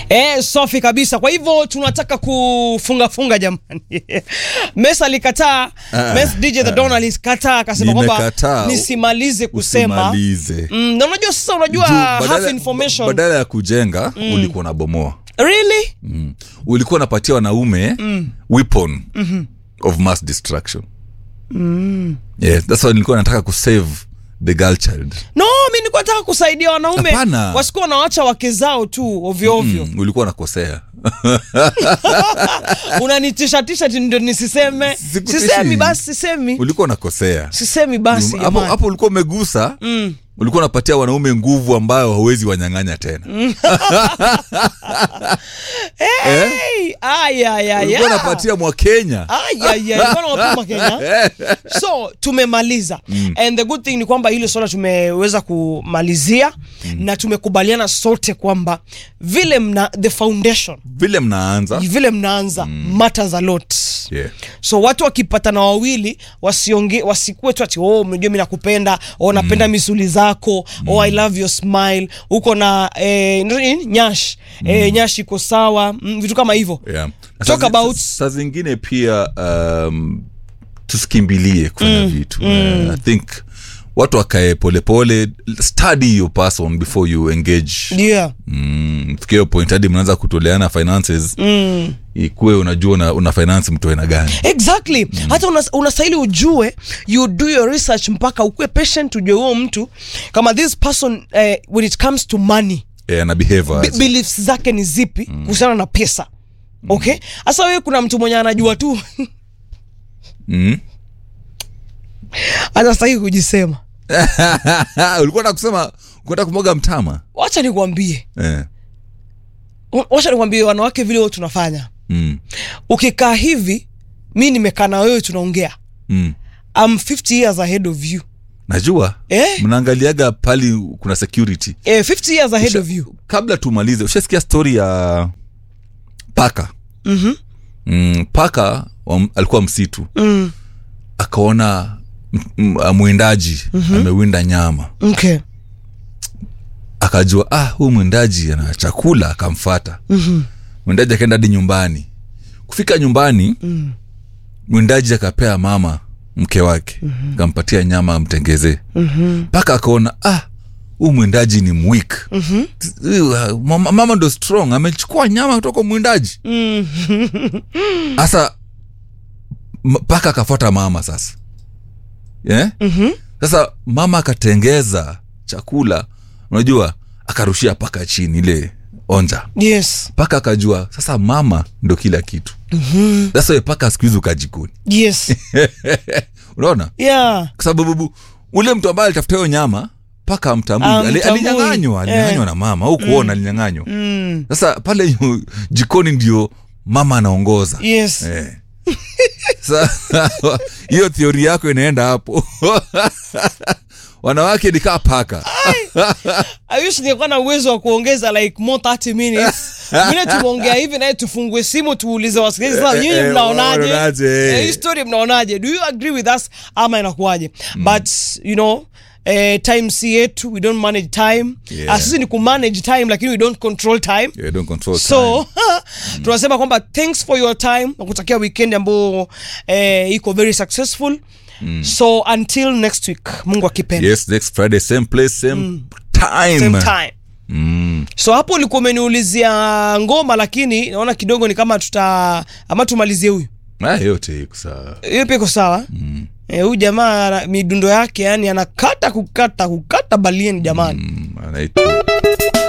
Safi kabisa. Kwa hivyo tunataka kufunga jamani. Mesa alikataa, DJ The Don alikataa akasema kwamba nisimalize kusema. Na unajua sasa half information. Badala ya kujenga ulikuwa unabomoa. Really? Ulikuwa unapatia wanaume weapon of mass destruction. Yes, that's why nilikuwa nataka kusave the girl child. No, mimi nilikuwa nataka kusaidia wanaume wasikuwa wanaacha wake zao tu ovyo ovyo. Ulikuwa unakosea. Unanitisha ndio nisiseme. Sisemi basi sisemi. Ulikuwa unakosea. Sisemi basi. Hapo ulikuwa umegusa. Ulikuwa unapatia wanaume nguvu ambayo hawezi wanyang'anya tena. Ulikuwa unapatia Mwakenya. Kenya. So tumemaliza. And the good thing ni kwamba hilo swala tumeweza kumalizia na tumekubaliana sote kwamba the foundation vile mnaanza matters a lot. Yeah. So watu wakipatana wawili wasikue tu ati unajua mimi nakupenda, napenda misuli zako, I love your smile, uko na nyash, nyash iko sawa, vitu kama hivyo. Yeah. Talk about saa zingine pia tusikimbilie kufanya vitu. I think watu wakae pole, study your person before you engage. Yeah. Fikio point hadi mnaanza kutoleana finances. Ikuwe unajua una finance mtu aina gani. Exactly. Hata unastahili ujue, you do your research mpaka ukue patient ujue huo mtu kama this person when it comes to money. Na behavior. Beliefs zake ni zipi kuhusiana na pesa. Okay? Asa wewe kuna mtu mwenye anajua tu. Anastahili kujisema. Ulikuwa unakusema unataka kumwaga mtama. Wacha nikwambie. Wacha nikwambie wanawake vile wao tunafanya. Ukikaa hivi, mimi nimekaa na wewe tunaongea. I'm 50 years ahead of you. Najua. Mnaangaliaga pali kuna security. 50 years ahead of you. Kabla tumalize, ushasikia story ya paka. Paka alikuwa msitu. Akaona mwindaji amewinda nyama. Okay. Akajua huyu mwindaji ana chakula, akamfuata. Mwindaji akaenda hadi nyumbani. Kufika nyumbani, mwindaji akapea mama mke wake, akampatia nyama amtengezee. Paka akaona huyu mwindaji ni weak. Mama ndo strong, amechukua nyama kutoka mwindaji. Sasa paka akafuata mama sasa. Sasa mama akatengeza chakula, unajua, akarushia paka chini ile onja. Yes. Paka akajua sasa mama ndo kila kitu. Sasa wewe paka siku hizo kajikoni. Yes. Unaona? Yeah. Kwa sababu ule mtu ambaye alitafuta hiyo nyama paka mtambui, alinyang'anywa na mama au kuona alinyang'anywa. Sasa pale jikoni ndio mama anaongoza. Yes. Sasa hiyo theory yako inaenda hapo. Wanawake ni kama paka. I wish ningekuwa na uwezo wa kuongeza like more 30 minutes. Mimi tumeongea hivi na tufungue simu tuulize wasikilizaji sasa nyinyi mnaonaje? Hii story mnaonaje? Do you agree with us ama inakuaje? But you know, time si yetu, we don't manage time. Sisi ni ku manage time lakini we don't control time. Yeah, don't control time. So tunasema kwamba thanks for your time, nakutakia weekend ambayo iko very successful. So until next week, Mungu akipenda. Yes, next Friday same place same time. So hapo ulikuwa umeniulizia ngoma lakini naona kidogo ni kama ama tumalizie huyu. Yote iko sawa. Yote iko sawa. Huyu jamaa midundo yake yani anakata kukata balieni jamani. Anaitwa